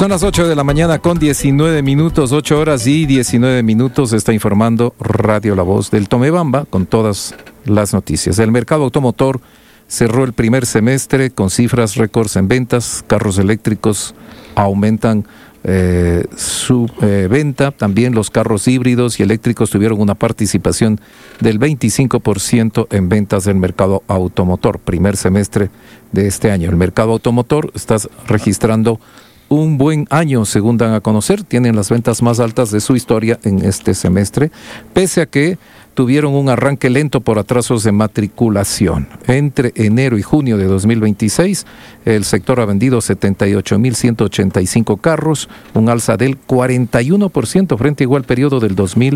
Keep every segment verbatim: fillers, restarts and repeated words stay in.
Son las ocho de la mañana con diecinueve minutos, ocho horas y diecinueve minutos. Está informando Radio La Voz del Tomebamba con todas las noticias. El mercado automotor cerró el primer semestre con cifras récords en ventas. Carros eléctricos aumentan eh, su eh, venta. También los carros híbridos y eléctricos tuvieron una participación del veinticinco por ciento en ventas del mercado automotor. Primer semestre de este año. El mercado automotor está registrando un buen año, según dan a conocer. Tienen las ventas más altas de su historia en este semestre, pese a que tuvieron un arranque lento por atrasos de matriculación. Entre enero y junio de dos mil veintiséis, el sector ha vendido setenta y ocho mil ciento ochenta y cinco carros, un alza del cuarenta y uno por ciento frente a igual periodo del dos mil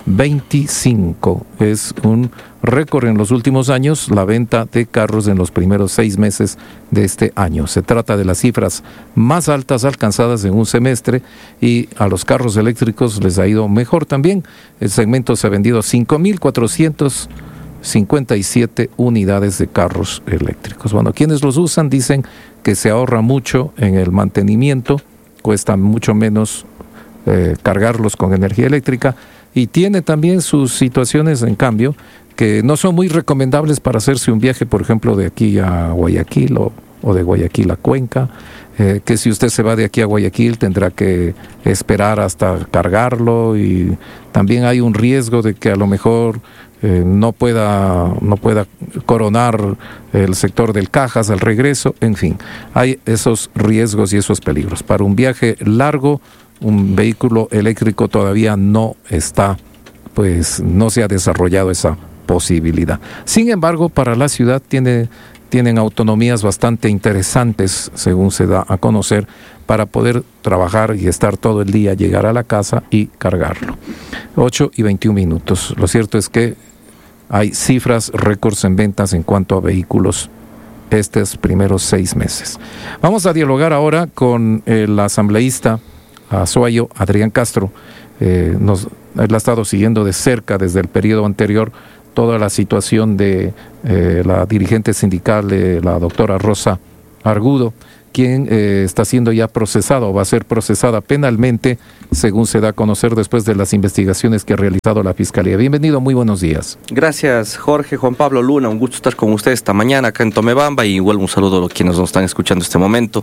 veinticinco. Es un récord en los últimos años la venta de carros en los primeros seis meses de este año. Se trata de las cifras más altas alcanzadas en un semestre, y a los carros eléctricos les ha ido mejor también. El segmento se ha vendido cinco mil cuatrocientas cincuenta y siete unidades de carros eléctricos. Bueno, quienes los usan dicen que se ahorra mucho en el mantenimiento, cuesta mucho menos eh, cargarlos con energía eléctrica, y tiene también sus situaciones, en cambio, que no son muy recomendables para hacerse un viaje, por ejemplo, de aquí a Guayaquil o, o de Guayaquil a Cuenca, eh, que si usted se va de aquí a Guayaquil tendrá que esperar hasta cargarlo, y también hay un riesgo de que a lo mejor eh, no pueda, no pueda coronar el sector del Cajas al regreso. En fin, hay esos riesgos y esos peligros. Para un viaje largo, un vehículo eléctrico todavía no está, pues no se ha desarrollado esa posibilidad. Sin embargo, para la ciudad tiene, tienen autonomías bastante interesantes, según se da a conocer, para poder trabajar y estar todo el día, llegar a la casa y cargarlo. ocho y veintiún minutos. Lo cierto es que hay cifras récords en ventas en cuanto a vehículos estos primeros seis meses. Vamos a dialogar ahora con el asambleísta azuayo Adrián Castro. Eh, nos, él ha estado siguiendo de cerca desde el periodo anterior toda la situación de eh, la dirigente sindical, eh, la doctora Rosa Argudo, quien eh, está siendo ya procesada o va a ser procesada penalmente, según se da a conocer después de las investigaciones que ha realizado la Fiscalía. Bienvenido, muy buenos días. Gracias, Jorge. Juan Pablo Luna, un gusto estar con ustedes esta mañana acá en Tomebamba, y igual un saludo a los quienes nos están escuchando en este momento.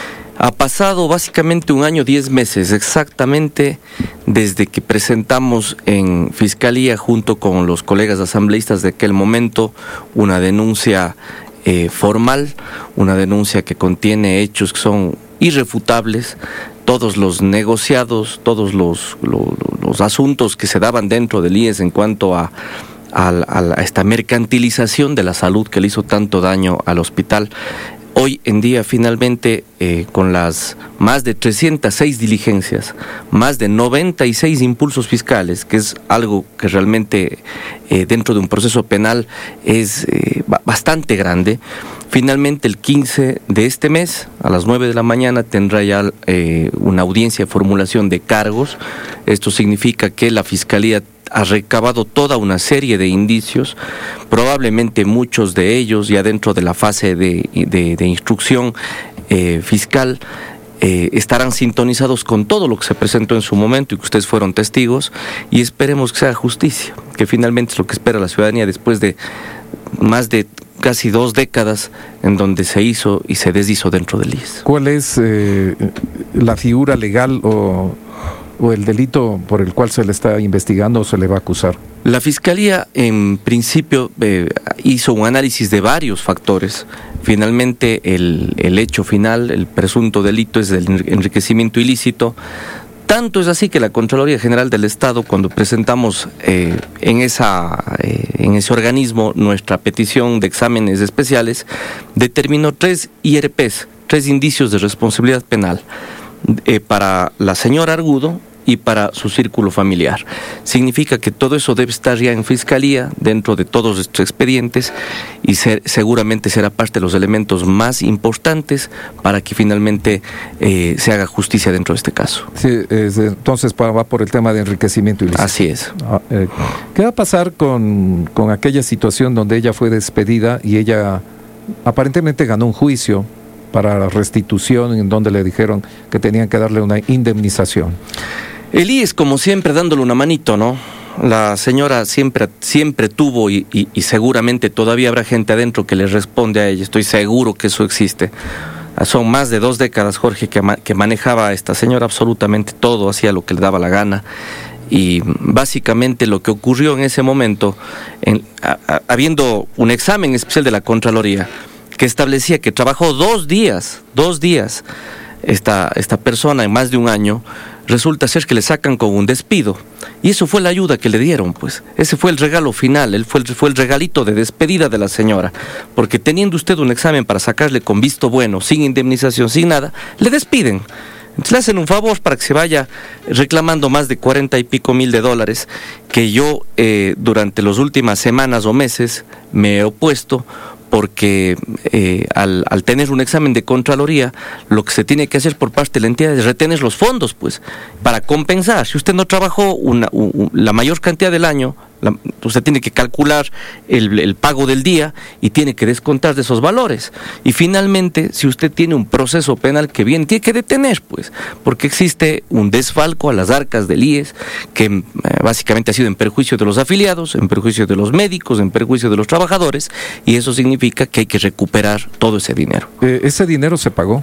Ha pasado básicamente un año, diez meses, exactamente desde que presentamos en Fiscalía, junto con los colegas asambleístas de aquel momento, una denuncia eh, formal, una denuncia que contiene hechos que son irrefutables. Todos los negociados, todos los, los, los asuntos que se daban dentro del I E S en cuanto a, a, a esta mercantilización de la salud que le hizo tanto daño al hospital. Hoy en día, finalmente, eh, con las más de trescientas seis diligencias, más de noventa y seis impulsos fiscales, que es algo que realmente eh, dentro de un proceso penal es eh, bastante grande, finalmente el quince de este mes, a las nueve de la mañana, tendrá ya eh, una audiencia de formulación de cargos. Esto significa que la Fiscalía ha recabado toda una serie de indicios, probablemente muchos de ellos ya dentro de la fase de, de, de instrucción eh, fiscal eh, estarán sintonizados con todo lo que se presentó en su momento y que ustedes fueron testigos, y esperemos que sea justicia, que finalmente es lo que espera la ciudadanía después de más de casi dos décadas en donde se hizo y se deshizo dentro del I E S. ¿Cuál es eh, la figura legal o... o el delito por el cual se le está investigando o se le va a acusar? La Fiscalía, en principio, eh, hizo un análisis de varios factores. Finalmente, el, el hecho final, el presunto delito, es el enriquecimiento ilícito. Tanto es así que la Contraloría General del Estado, cuando presentamos eh, en, esa, eh, en ese organismo nuestra petición de exámenes especiales, determinó tres I R Ps, tres indicios de responsabilidad penal, eh, para la señora Argudo y para su círculo familiar. Significa que todo eso debe estar ya en Fiscalía, dentro de todos estos expedientes, y ser, seguramente será parte de los elementos más importantes para que finalmente eh, se haga justicia dentro de este caso. Sí, es, entonces va por el tema de enriquecimiento ilícito. Así es. Ah, eh, ¿Qué va a pasar con, con aquella situación donde ella fue despedida y ella aparentemente ganó un juicio para la restitución, en donde le dijeron que tenían que darle una indemnización. El I E S, como siempre, dándole una manito, ¿no? La señora siempre, siempre tuvo y, y, y seguramente todavía habrá gente adentro que le responde a ella. Estoy seguro que eso existe. Son más de dos décadas, Jorge, que, ma- que manejaba a esta señora absolutamente todo, hacía lo que le daba la gana. Y básicamente lo que ocurrió en ese momento, en, a, a, habiendo un examen especial de la Contraloría que establecía que trabajó dos días, dos días esta, esta persona en más de un año, resulta ser que le sacan con un despido. Y eso fue la ayuda que le dieron, pues. Ese fue el regalo final, él fue el, fue el regalito de despedida de la señora. Porque teniendo usted un examen para sacarle con visto bueno, sin indemnización, sin nada, le despiden. Entonces le hacen un favor para que se vaya reclamando más de cuarenta y pico mil de dólares, que yo eh, durante las últimas semanas o meses me he opuesto, porque eh, al, al tener un examen de Contraloría, lo que se tiene que hacer por parte de la entidad es retener los fondos, pues, para compensar. Si usted no trabajó una, un, la mayor cantidad del año, la, usted tiene que calcular el, el pago del día y tiene que descontar de esos valores. Y finalmente, si usted tiene un proceso penal que viene, tiene que detener, pues, porque existe un desfalco a las arcas del I E S que eh, básicamente ha sido en perjuicio de los afiliados, en perjuicio de los médicos, en perjuicio de los trabajadores, y eso significa que hay que recuperar todo ese dinero. Eh, ¿Ese dinero se pagó?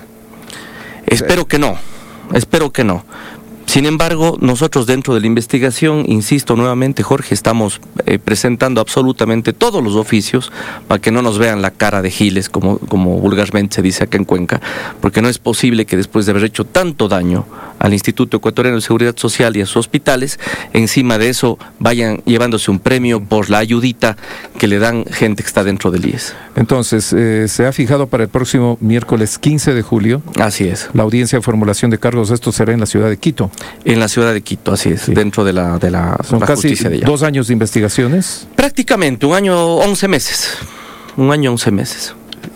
Espero que no, espero que no. Sin embargo, nosotros dentro de la investigación, insisto nuevamente, Jorge, estamos eh, presentando absolutamente todos los oficios para que no nos vean la cara de giles, como, como vulgarmente se dice acá en Cuenca, porque no es posible que después de haber hecho tanto daño al Instituto Ecuatoriano de Seguridad Social y a sus hospitales, encima de eso vayan llevándose un premio por la ayudita que le dan gente que está dentro del I E S. Entonces, eh, se ha fijado para el próximo miércoles quince de julio. Así es. La audiencia de formulación de cargos, esto será en la ciudad de Quito. En la ciudad de Quito, así es, sí. Dentro de la, de la, Son la casi justicia de allá. dos años de investigaciones. Prácticamente, un año, once meses. Un año, once meses.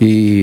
Y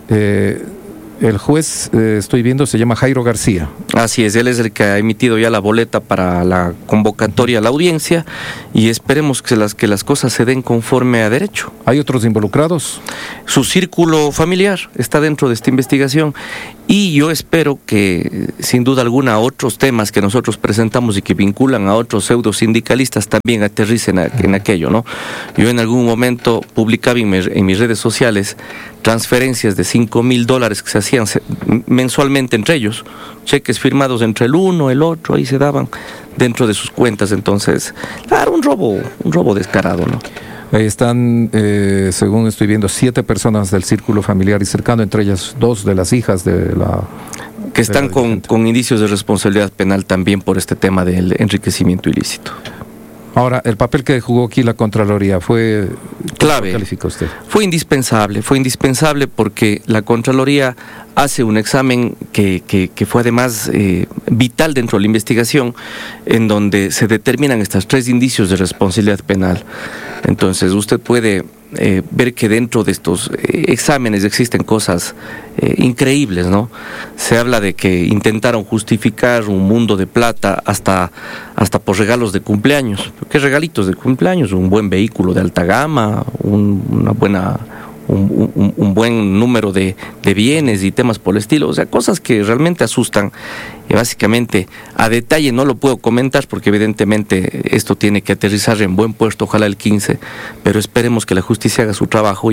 eh, el juez, eh, estoy viendo, se llama Jairo García. Así es, él es el que ha emitido ya la boleta para la convocatoria a la audiencia y esperemos que las, que las cosas se den conforme a derecho. ¿Hay otros involucrados? Su círculo familiar está dentro de esta investigación y yo espero que, sin duda alguna, otros temas que nosotros presentamos y que vinculan a otros pseudo sindicalistas también aterricen en aquello, ¿no? Yo en algún momento publicaba en, mi, en mis redes sociales transferencias de cinco mil dólares que se hacían mensualmente entre ellos, cheques firmados entre el uno, el otro, ahí se daban dentro de sus cuentas. Entonces, claro, un robo, un robo descarado, ¿no? Ahí están, eh, según estoy viendo, siete personas del círculo familiar y cercano, entre ellas dos de las hijas de la... Que están con, con indicios de responsabilidad penal también por este tema del enriquecimiento ilícito. Ahora, el papel que jugó aquí la Contraloría fue... clave. ¿Cómo califica usted? Fue indispensable, fue indispensable porque la Contraloría hace un examen que, que, que fue además eh, vital dentro de la investigación, en donde se determinan estos tres indicios de responsabilidad penal. Entonces, usted puede eh, ver que dentro de estos eh, exámenes existen cosas eh, increíbles, ¿no? Se habla de que intentaron justificar un mundo de plata hasta, hasta por regalos de cumpleaños. ¿Qué regalitos de cumpleaños? Un buen vehículo de alta gama, un, una buena... Un, un, un buen número de, de bienes y temas por el estilo, o sea, cosas que realmente asustan. Y básicamente a detalle no lo puedo comentar porque evidentemente esto tiene que aterrizar en buen puerto, ojalá el quince, pero esperemos que la justicia haga su trabajo.